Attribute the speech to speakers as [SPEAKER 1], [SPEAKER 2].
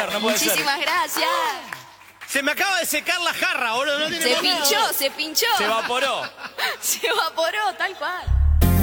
[SPEAKER 1] ser, no puede ser.
[SPEAKER 2] Muchísimas gracias.
[SPEAKER 3] Se me acaba de secar la jarra, boludo. No tiene
[SPEAKER 2] Se
[SPEAKER 3] manera.
[SPEAKER 2] pinchó, se pinchó.
[SPEAKER 1] Se evaporó.
[SPEAKER 2] Se evaporó, tal cual.